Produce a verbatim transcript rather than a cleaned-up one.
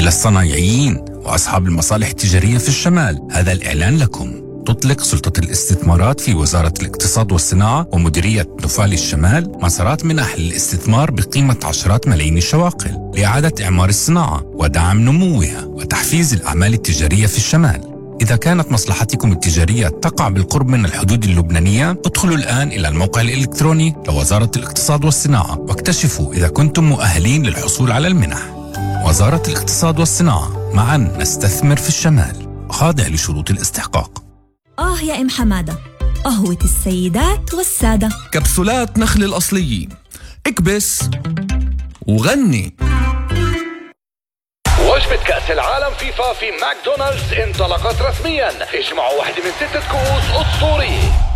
إلى الصنايعيين وأصحاب المصالح التجارية في الشمال، هذا الإعلان لكم. تطلق سلطة الاستثمارات في وزارة الاقتصاد والصناعة ومديرية نفالي الشمال مسارات منح للاستثمار بقيمة عشرات ملايين الشواقل لإعادة إعمار الصناعة ودعم نموها وتحفيز الأعمال التجارية في الشمال. إذا كانت مصلحتكم التجارية تقع بالقرب من الحدود اللبنانية، ادخلوا الآن إلى الموقع الإلكتروني لوزارة الاقتصاد والصناعة واكتشفوا إذا كنتم مؤهلين للحصول على المنح. وزارة الاقتصاد والصناعة، معا نستثمر في الشمال، خاضع لشروط الاستحقاق. آه يا إم حمادة، قهوة السيدات والسادة، كبسولات نخل الأصلية، اكبس وغني. وجبة كأس العالم فيفا في ماكدونالدز انطلقت رسميا. اجمعوا واحدة من ستة كؤوس أسطورية.